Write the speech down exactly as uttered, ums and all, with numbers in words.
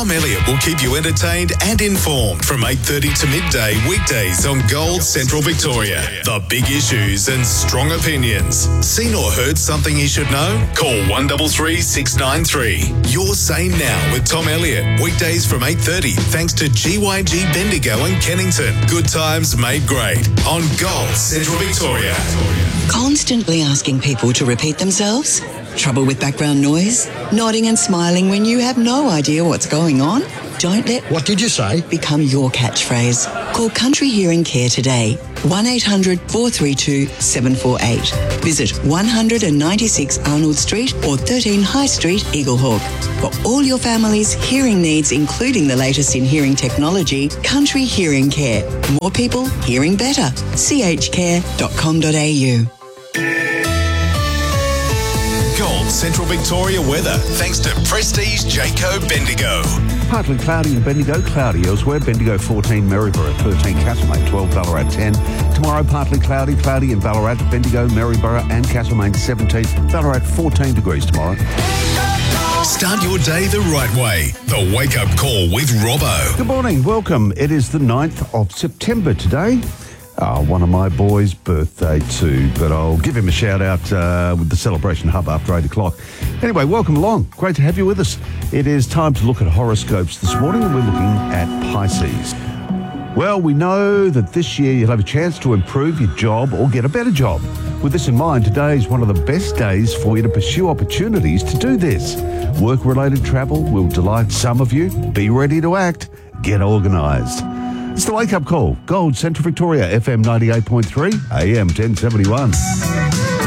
Tom Elliott will keep you entertained and informed from eight thirty to midday weekdays on Gold Central Victoria. The big issues and strong opinions. Seen or heard something you should know? Call one three three, six nine three. Your Say Now with Tom Elliott. Weekdays from eight thirty thanks to G Y G Bendigo and Kennington. Good times made great on Gold Central Victoria. Constantly asking people to repeat themselves? Trouble with background noise? Nodding and smiling when you have no idea what's going on? Don't let What did you say? become your catchphrase. Call Country Hearing Care today. one eight hundred, four three two, seven four eight. Visit one ninety-six Arnold Street or thirteen High Street, Eaglehawk. For all your family's hearing needs, including the latest in hearing technology, Country Hearing Care. More people hearing better. c h care dot com dot a u. Gold Central Victoria weather thanks to Prestige Jayco Bendigo. Partly cloudy in Bendigo, cloudy elsewhere. Bendigo fourteen, Maryborough thirteen, Castlemaine twelve, Ballarat ten. Tomorrow partly cloudy, cloudy in Ballarat, Bendigo, Maryborough and Castlemaine seventeen. Ballarat fourteen degrees tomorrow. Start your day the right way. The Wake Up Call with Robbo. Good morning, welcome. It is the ninth of September today. Uh, one of my boys' birthday too, but I'll give him a shout out uh, with the Celebration Hub after eight o'clock. Anyway, welcome along. Great to have you with us. It is time to look at horoscopes this morning, and we're looking at Pisces. Well, we know that this year you'll have a chance to improve your job or get a better job. With this in mind, today is one of the best days for you to pursue opportunities to do this. Work-related travel will delight some of you. Be ready to act. Get organised. It's the Wake Up Call, Gold Central Victoria, F M ninety-eight point three, A M ten seventy-one.